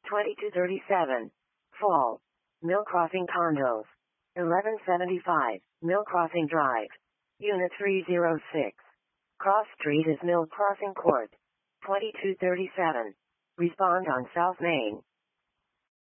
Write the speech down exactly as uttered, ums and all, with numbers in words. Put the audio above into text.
twenty-two thirty-seven. Fall. Mill Crossing Condos. eleven seventy-five, Mill Crossing Drive. Unit three oh six. Cross Street is Mill Crossing Court. twenty-two thirty-seven. Respond on South Main.